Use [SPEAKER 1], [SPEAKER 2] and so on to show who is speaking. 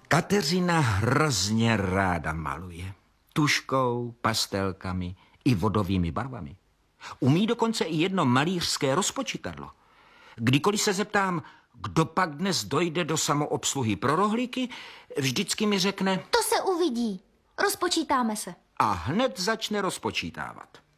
[SPEAKER 1] Kateřina hrozně ráda maluje. Tužkou, pastelkami i vodovými barvami. Umí dokonce i jedno malířské rozpočítadlo. Kdykoliv se zeptám, kdo pak dnes dojde do samoobsluhy pro rohlíky, vždycky mi řekne...
[SPEAKER 2] To se uvidí. Rozpočítáme se.
[SPEAKER 1] A hned začne rozpočítávat.